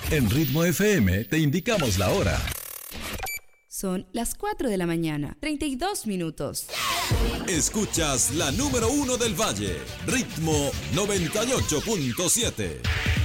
En Ritmo FM te indicamos la hora. Son las 4 de la mañana, 32 minutos. Escuchas la número 1 del Valle, Ritmo 98.7.